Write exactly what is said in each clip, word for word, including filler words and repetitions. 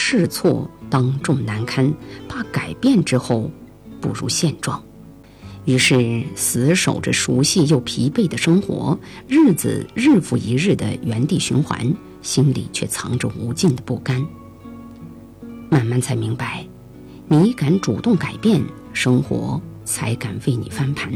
试错当众难堪，怕改变之后不如现状，于是死守着熟悉又疲惫的生活，日子日复一日的原地循环，心里却藏着无尽的不甘。慢慢才明白，你敢主动改变，生活才敢为你翻盘。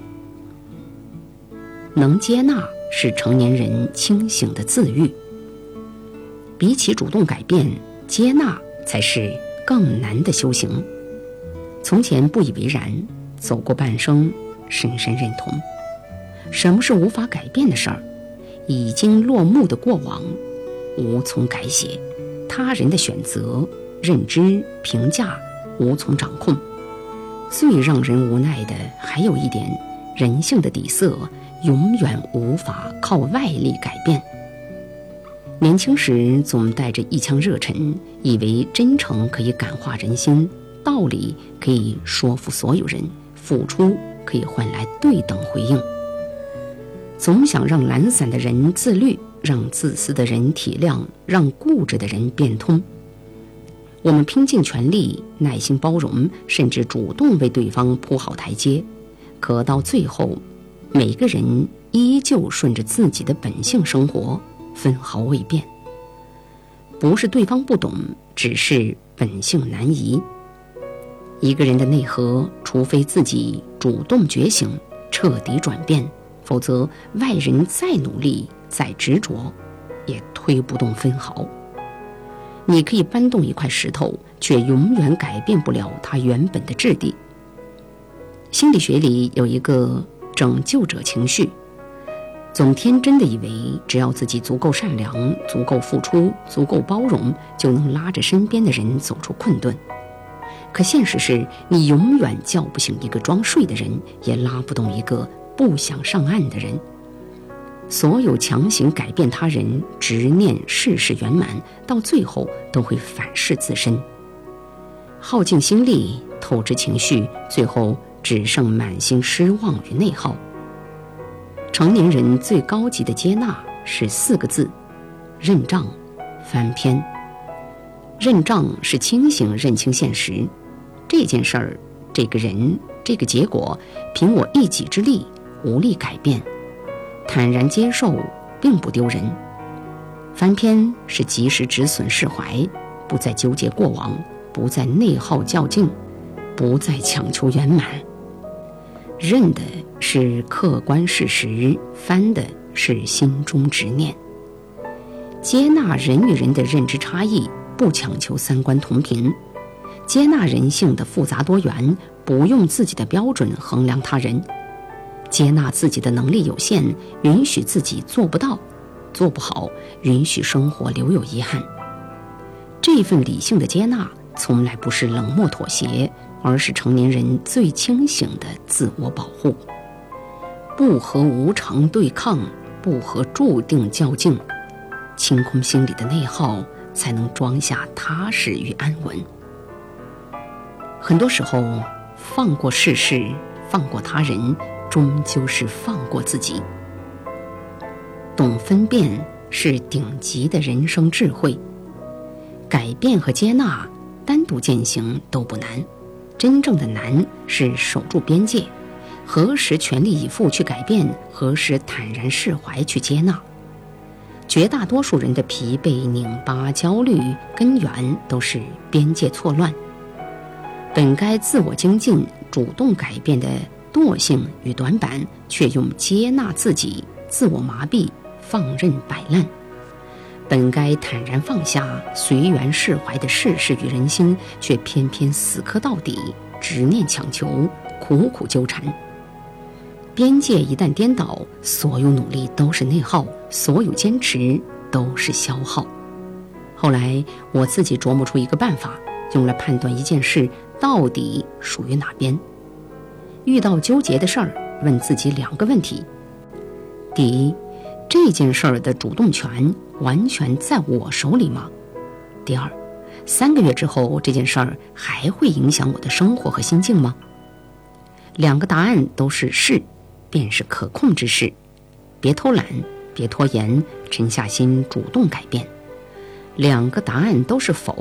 能接纳是成年人清醒的自愈，比起主动改变，接纳才是更难的修行。从前不以为然，走过半生，深深认同。什么是无法改变的事儿？已经落幕的过往，无从改写；他人的选择、认知、评价，无从掌控。最让人无奈的，还有一点，人性的底色永远无法靠外力改变。年轻时总带着一腔热忱，以为真诚可以感化人心，道理可以说服所有人，付出可以换来对等回应。总想让懒散的人自律，让自私的人体谅，让固执的人变通。我们拼尽全力，耐心包容，甚至主动为对方铺好台阶，可到最后，每个人依旧顺着自己的本性生活，分毫未变。不是对方不懂，只是本性难移。一个人的内核，除非自己主动觉醒，彻底转变，否则外人再努力再执着，也推不动分毫。你可以搬动一块石头，却永远改变不了它原本的质地。心理学里有一个拯救者情绪，总天真的以为只要自己足够善良、足够付出、足够包容，就能拉着身边的人走出困顿。可现实是，你永远叫不醒一个装睡的人，也拉不动一个不想上岸的人。所有强行改变他人、执念事事圆满，到最后都会反噬自身。耗尽心力，透支情绪，最后只剩满心失望与内耗。成年人最高级的接纳是四个字：认账、翻篇。认账是清醒认清现实，这件事儿、这个人、这个结果，凭我一己之力无力改变，坦然接受并不丢人。翻篇是及时止损释怀，不再纠结过往，不再内耗较劲，不再强求圆满。认的是客观事实，翻的是心中执念。接纳人与人的认知差异，不强求三观同频。接纳人性的复杂多元，不用自己的标准衡量他人。接纳自己的能力有限，允许自己做不到、做不好，允许生活留有遗憾。这份理性的接纳，从来不是冷漠妥协，而是成年人最清醒的自我保护。不和无常对抗，不和注定较劲，清空心里的内耗，才能装下踏实与安稳。很多时候，放过世事，放过他人，终究是放过自己。懂分辨是顶级的人生智慧。改变和接纳单独践行都不难，真正的难是守住边界，何时全力以赴去改变，何时坦然释怀去接纳。绝大多数人的疲惫、拧巴、焦虑，根源都是边界错乱。本该自我精进、主动改变的惰性与短板，却用接纳自己、自我麻痹、放任摆烂。本该坦然放下、随缘释怀的世事与人心，却偏偏死磕到底，执念强求，苦苦纠缠。边界一旦颠倒，所有努力都是内耗，所有坚持都是消耗。后来我自己琢磨出一个办法，用来判断一件事到底属于哪边。遇到纠结的事儿，问自己两个问题：第一，这件事儿的主动权完全在我手里吗？第二，三个月之后，这件事儿还会影响我的生活和心境吗？两个答案都是是，便是可控之事。别偷懒，别拖延，沉下心主动改变。两个答案都是否，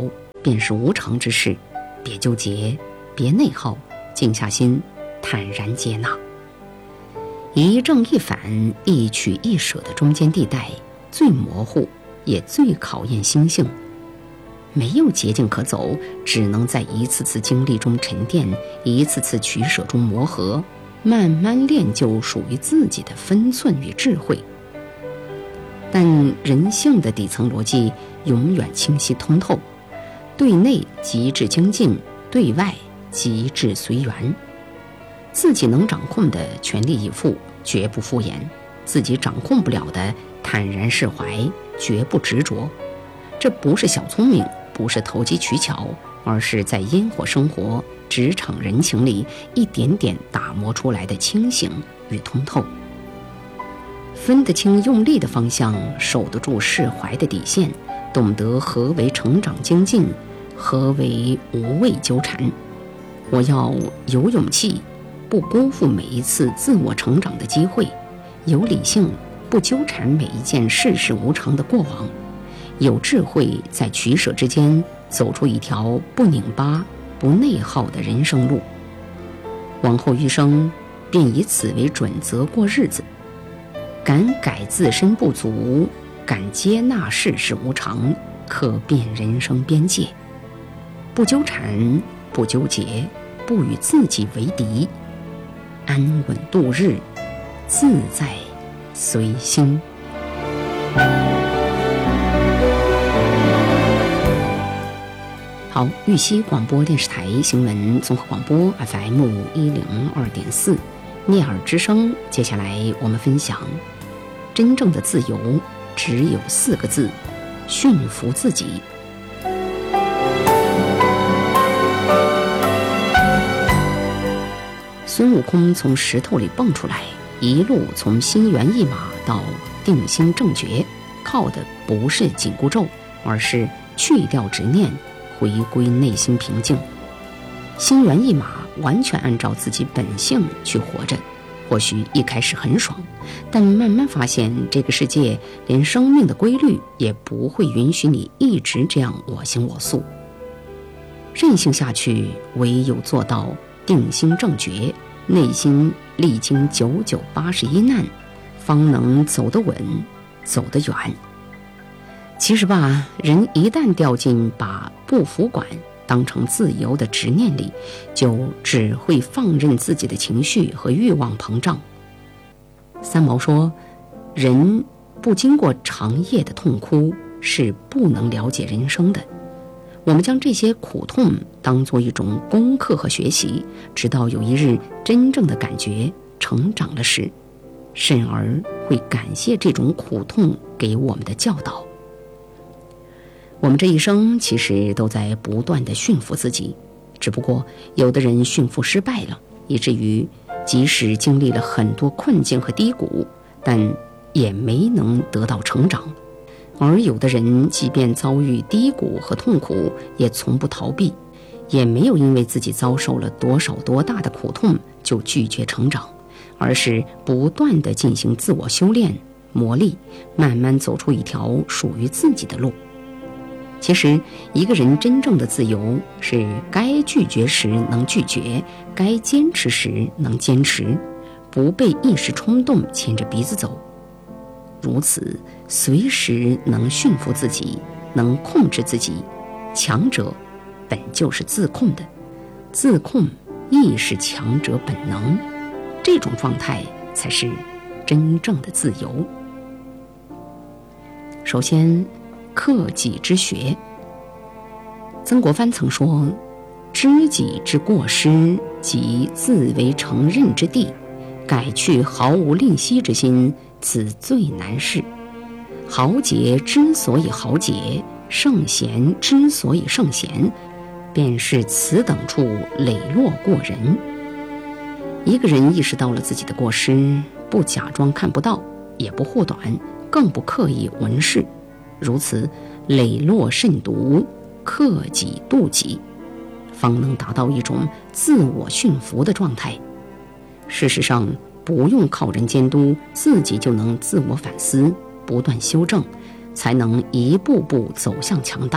便是无常之事，别纠结，别内耗，静下心，坦然接纳。一正一反、一取一舍的中间地带，最模糊，也最考验心性。没有捷径可走，只能在一次次经历中沉淀，一次次取舍中磨合，慢慢练就属于自己的分寸与智慧。但人性的底层逻辑永远清晰通透，对内极致精进，对外极致随缘。自己能掌控的全力以赴，绝不敷衍；自己掌控不了的坦然释怀，绝不执着。这不是小聪明，不是投机取巧，而是在烟火生活、职场人情里一点点打磨出来的清醒与通透。分得清用力的方向，守得住释怀的底线，懂得何为成长精进，何为无谓纠缠。我要有勇气，不辜负每一次自我成长的机会；有理性，不纠缠每一件世事无常的过往；有智慧，在取舍之间走出一条不拧巴、不内耗的人生路。往后余生，便以此为准则过日子。敢改自身不足，敢接纳世事无常，可变人生边界。不纠缠，不纠结，不与自己为敌，安稳度日，自在随心。好，玉溪广播电视台新闻综合广播 F M 一零二点四，聂耳之声。接下来我们分享，真正的自由只有四个字：驯服自己。孙悟空从石头里蹦出来，一路从心猿意马到定心正觉，靠的不是紧箍咒，而是去掉执念，回归内心平静。心猿意马，完全按照自己本性去活着，或许一开始很爽，但慢慢发现这个世界连生命的规律也不会允许你一直这样我行我素。任性下去，唯有做到定心正觉，内心历经九九八十一难，方能走得稳，走得远。其实吧，人一旦掉进把不服管当成自由的执念里，就只会放任自己的情绪和欲望膨胀。三毛说，人不经过长夜的痛哭，是不能了解人生的。我们将这些苦痛当作一种功课和学习，直到有一日真正的感觉成长了时，甚而会感谢这种苦痛给我们的教导。我们这一生其实都在不断地驯服自己，只不过有的人驯服失败了，以至于即使经历了很多困境和低谷，但也没能得到成长。而有的人即便遭遇低谷和痛苦，也从不逃避，也没有因为自己遭受了多少多大的苦痛就拒绝成长，而是不断地进行自我修炼磨砺，慢慢走出一条属于自己的路。其实一个人真正的自由，是该拒绝时能拒绝，该坚持时能坚持，不被一时冲动牵着鼻子走。如此，随时能驯服自己，能控制自己。强者本就是自控的，自控亦是强者本能。这种状态才是真正的自由。首先，克己之学。曾国藩曾说，知己之过失，即自为承认之地，改去毫无吝惜之心，此最难事。豪杰之所以豪杰，圣贤之所以圣贤，便是此等处磊落过人。一个人意识到了自己的过失，不假装看不到，也不护短，更不刻意文饰，如此磊落慎独，克己度己，方能达到一种自我驯服的状态。事实上，不用靠人监督，自己就能自我反思，不断修正，才能一步步走向强大，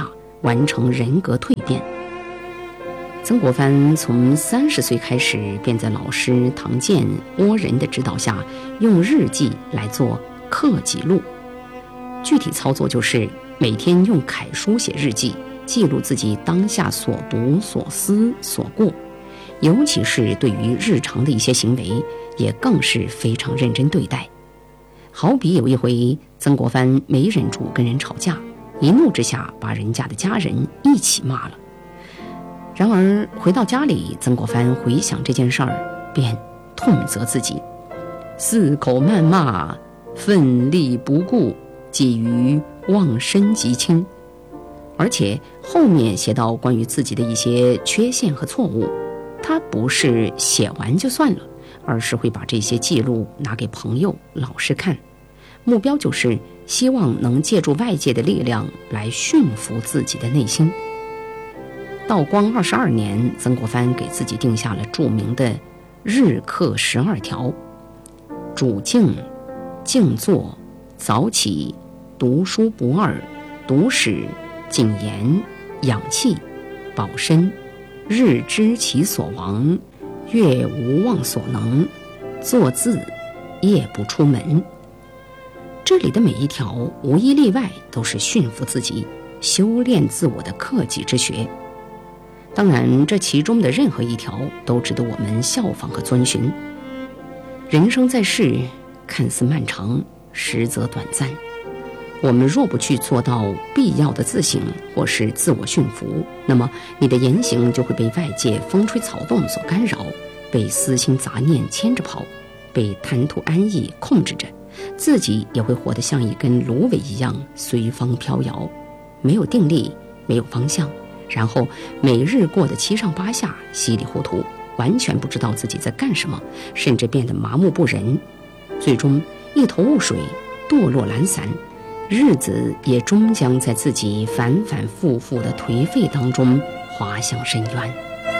完成人格蜕变。曾国藩从三十岁开始，便在老师唐建、倭人的指导下，用日记来做刻记录。具体操作就是每天用楷书写日记，记录自己当下所读、所思、所过，尤其是对于日常的一些行为，也更是非常认真对待。好比有一回，曾国藩没忍住跟人吵架，一怒之下把人家的家人一起骂了。然而回到家里，曾国藩回想这件事儿，便痛责自己：四口谩骂，奋力不顾，几于忘身极轻。而且后面写到关于自己的一些缺陷和错误，他不是写完就算了，而是会把这些记录拿给朋友、老师看，目标就是希望能借助外界的力量来驯服自己的内心。道光二十二年，曾国藩给自己定下了著名的日课十二条：主静、静坐、早起、读书不二、读史、谨言、养气、保身、日知其所亡，月无忘所能，坐字，夜不出门。这里的每一条无一例外都是驯服自己、修炼自我的克己之学。当然，这其中的任何一条都值得我们效仿和遵循。人生在世，看似漫长，实则短暂。我们若不去做到必要的自省或是自我驯服，那么你的言行就会被外界风吹草动所干扰，被私心杂念牵着跑，被贪图安逸控制着，自己也会活得像一根芦苇一样随风飘摇，没有定力，没有方向，然后每日过得七上八下，稀里糊涂，完全不知道自己在干什么，甚至变得麻木不仁，最终一头雾水，堕落懒散，日子也终将在自己反反复复的颓废当中滑向深渊。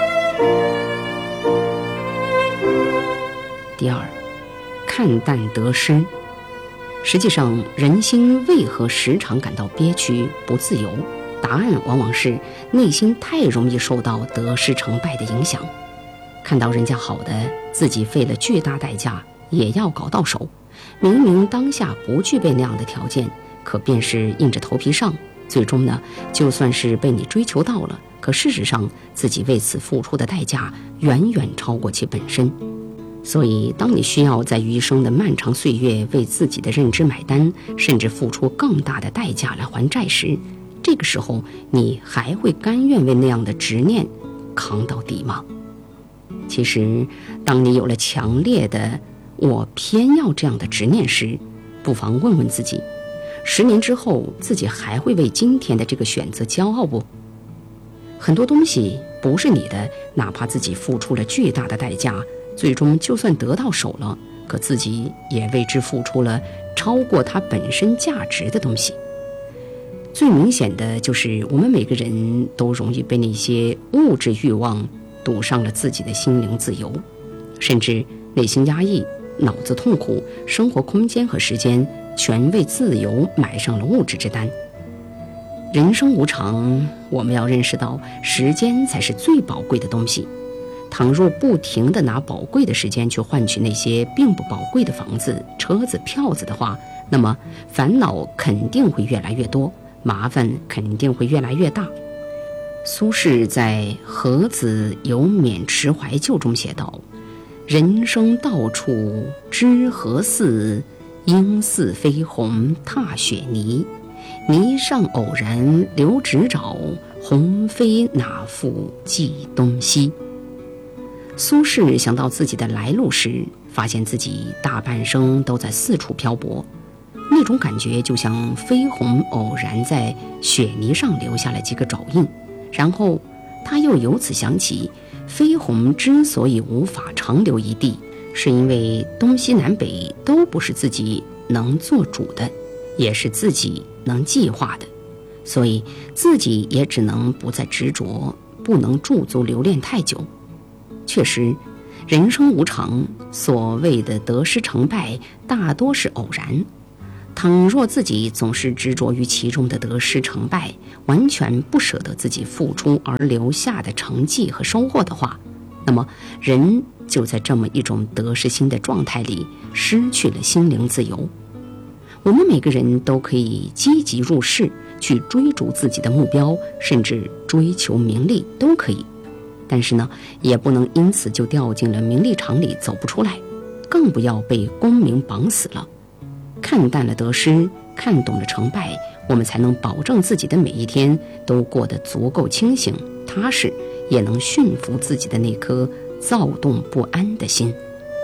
第二，看淡得失。实际上，人心为何时常感到憋屈不自由？答案往往是内心太容易受到得失成败的影响，看到人家好的，自己费了巨大代价也要搞到手，明明当下不具备那样的条件，可便是硬着头皮上，最终呢，就算是被你追求到了，可事实上自己为此付出的代价远远超过其本身。所以当你需要在余生的漫长岁月为自己的认知买单，甚至付出更大的代价来还债时，这个时候你还会甘愿为那样的执念扛到底吗？其实当你有了强烈的我偏要这样的执念时，不妨问问自己，十年之后自己还会为今天的这个选择骄傲不？很多东西不是你的，哪怕自己付出了巨大的代价，最终就算得到手了，可自己也为之付出了超过它本身价值的东西。最明显的就是我们每个人都容易被那些物质欲望堵上了自己的心灵自由，甚至内心压抑，脑子痛苦，生活空间和时间全为自由买上了物质之单。人生无常，我们要认识到时间才是最宝贵的东西。倘若不停地拿宝贵的时间去换取那些并不宝贵的房子、车子、票子的话，那么烦恼肯定会越来越多，麻烦肯定会越来越大。苏轼在《何子有勉迟怀旧》中写道：人生到处知何似，应似飞鸿踏雪泥，泥上偶然留指爪，鸿飞哪复计东西。苏轼想到自己的来路时，发现自己大半生都在四处漂泊，那种感觉就像飞鸿偶然在雪泥上留下了几个爪印，然后他又由此想起，飞鸿之所以无法长留一地，是因为东西南北都不是自己能做主的，也是自己能计划的，所以自己也只能不再执着，不能驻足留恋太久。确实，人生无常，所谓的得失成败大多是偶然。 倘若自己总是执着于其中的得失成败，完全不舍得自己付出而留下的成绩和收获的话，那么人就在这么一种得失心的状态里失去了心灵自由。我们每个人都可以积极入世，去追逐自己的目标，甚至追求名利都可以，但是呢，也不能因此就掉进了名利场里走不出来，更不要被功名绑死了。看淡了得失，看懂了成败，我们才能保证自己的每一天都过得足够清醒踏实，也能驯服自己的那颗躁动不安的心。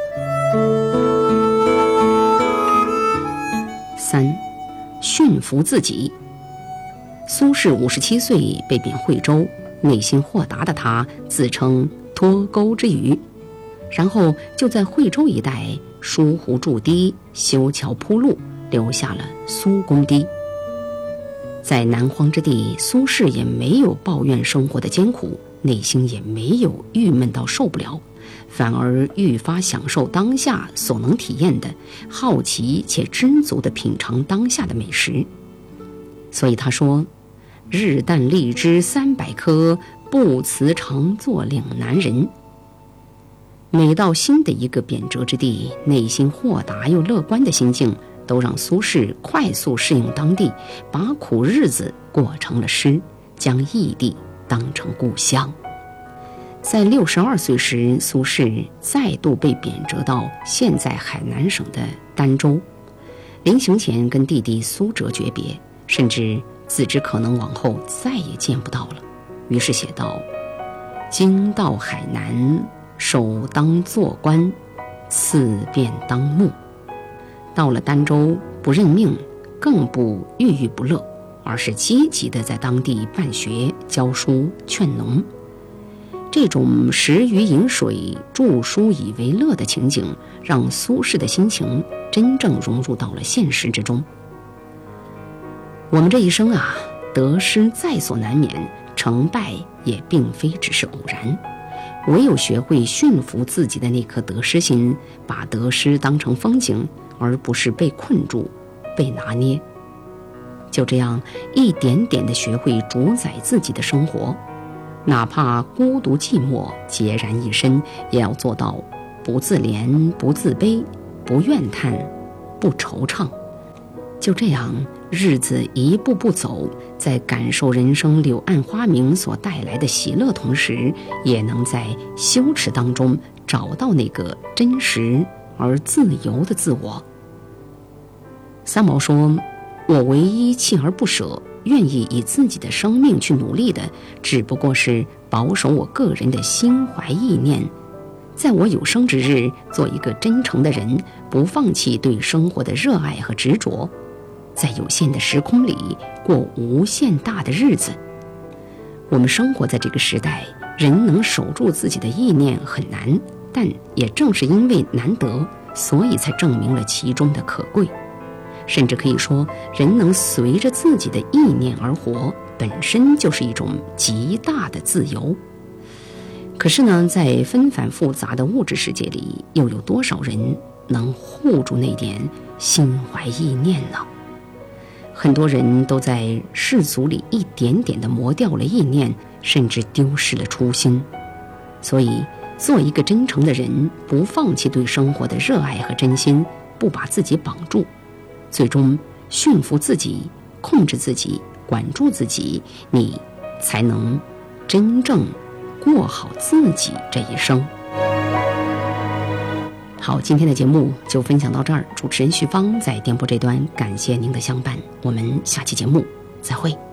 三，驯服自己。苏轼五十七岁被贬惠州，内心豁达的他自称脱钩之鱼，然后就在惠州一带疏湖筑堤，修桥铺路，留下了苏公堤。在南荒之地，苏轼也没有抱怨生活的艰苦，内心也没有郁闷到受不了，反而愈发享受当下所能体验的，好奇且知足地品尝当下的美食。所以他说，日啖荔枝三百颗，不辞常作岭南人。每到新的一个贬谪之地，内心豁达又乐观的心境都让苏轼快速适应当地，把苦日子过成了诗，将异地当成故乡。在六十二岁时，苏轼再度被贬谪到现在海南省的儋州，临行前跟弟弟苏辙诀别，甚至自知可能往后再也见不到了，于是写道：今到海南，首当做官，次便当牧。到了儋州，不认命，更不郁郁不乐，而是积极地在当地办学、教书、劝农。这种食鱼饮水、著书以为乐的情景，让苏轼的心情真正融入到了现实之中。我们这一生啊，得失在所难免，成败也并非只是偶然，唯有学会驯服自己的那颗得失心，把得失当成风景，而不是被困住、被拿捏。就这样一点点地学会主宰自己的生活，哪怕孤独寂寞、孑然一身，也要做到不自怜、不自卑、不怨叹、不惆怅。就这样，日子一步步走，在感受人生柳暗花明所带来的喜乐同时，也能在羞耻当中找到那个真实而自由的自我。三毛说，我唯一锲而不舍，愿意以自己的生命去努力的，只不过是保守我个人的心怀意念，在我有生之日做一个真诚的人，不放弃对生活的热爱和执着，在有限的时空里过无限大的日子。我们生活在这个时代，人能守住自己的意念很难，但也正是因为难得，所以才证明了其中的可贵。甚至可以说，人能随着自己的意念而活，本身就是一种极大的自由。可是呢，在纷繁复杂的物质世界里，又有多少人能护住那点心怀意念呢？很多人都在世俗里一点点地磨掉了意念，甚至丢失了初心。所以，做一个真诚的人，不放弃对生活的热爱和真心，不把自己绑住，最终驯服自己，控制自己，管住自己，你才能真正过好自己这一生。好，今天的节目就分享到这儿，主持人徐芳在电波这端感谢您的相伴，我们下期节目再会。